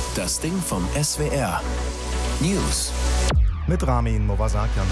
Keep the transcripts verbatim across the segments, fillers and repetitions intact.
Das Ding vom S W R. News. Mit Ramin Movasakian.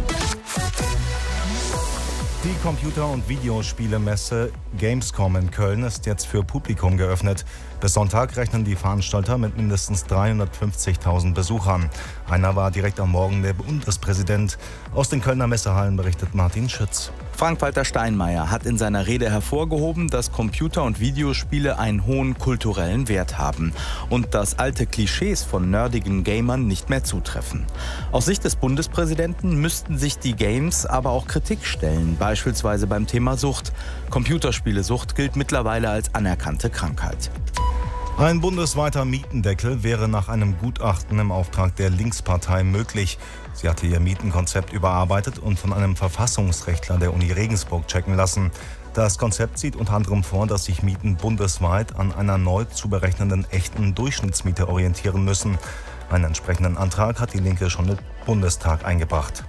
Die Computer- und Videospielemesse Gamescom in Köln ist jetzt für Publikum geöffnet. Bis Sonntag rechnen die Veranstalter mit mindestens dreihundertfünfzigtausend Besuchern. Einer war direkt am Morgen der Bundespräsident. Aus den Kölner Messehallen berichtet Martin Schütz. Frank-Walter Steinmeier hat in seiner Rede hervorgehoben, dass Computer- und Videospiele einen hohen kulturellen Wert haben und dass alte Klischees von nerdigen Gamern nicht mehr zutreffen. Aus Sicht des Bundespräsidenten müssten sich die Games aber auch Kritik stellen, beispielsweise beim Thema Sucht. Computerspielesucht gilt mittlerweile als anerkannte Krankheit. Ein bundesweiter Mietendeckel wäre nach einem Gutachten im Auftrag der Linkspartei möglich. Sie hatte ihr Mietenkonzept überarbeitet und von einem Verfassungsrechtler der Uni Regensburg checken lassen. Das Konzept sieht unter anderem vor, dass sich Mieten bundesweit an einer neu zu berechnenden echten Durchschnittsmiete orientieren müssen. Einen entsprechenden Antrag hat die Linke schon im Bundestag eingebracht.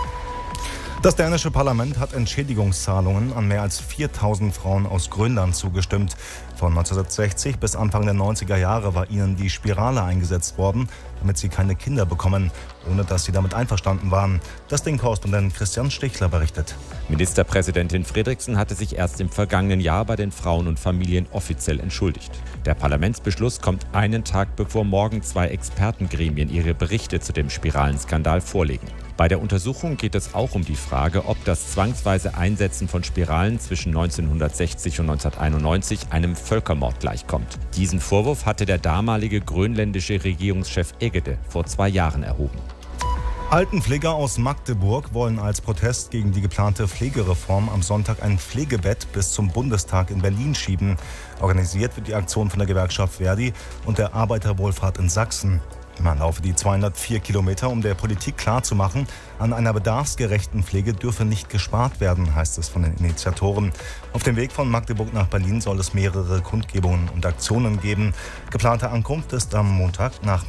Das dänische Parlament hat Entschädigungszahlungen an mehr als viertausend Frauen aus Grönland zugestimmt. Von neunzehnhundertsechzig bis Anfang der neunziger Jahre war ihnen die Spirale eingesetzt worden, damit sie keine Kinder bekommen, ohne dass sie damit einverstanden waren. Das Ding-Korrespondent Christian Stichler berichtet. Ministerpräsidentin Fredriksen hatte sich erst im vergangenen Jahr bei den Frauen und Familien offiziell entschuldigt. Der Parlamentsbeschluss kommt einen Tag bevor morgen zwei Expertengremien ihre Berichte zu dem Spiralenskandal vorlegen. Bei der Untersuchung geht es auch um die Frage, ob das zwangsweise Einsetzen von Spiralen zwischen neunzehnhundertsechzig und neunzehnhunderteinundneunzig einem Völkermord gleichkommt. Diesen Vorwurf hatte der damalige grönländische Regierungschef Egede vor zwei Jahren erhoben. Altenpfleger aus Magdeburg wollen als Protest gegen die geplante Pflegereform am Sonntag ein Pflegebett bis zum Bundestag in Berlin schieben. Organisiert wird die Aktion von der Gewerkschaft Verdi und der Arbeiterwohlfahrt in Sachsen. Man laufe die zweihundertvier Kilometer, um der Politik klarzumachen, an einer bedarfsgerechten Pflege dürfe nicht gespart werden, heißt es von den Initiatoren. Auf dem Weg von Magdeburg nach Berlin soll es mehrere Kundgebungen und Aktionen geben. Geplante Ankunft ist am Montag nach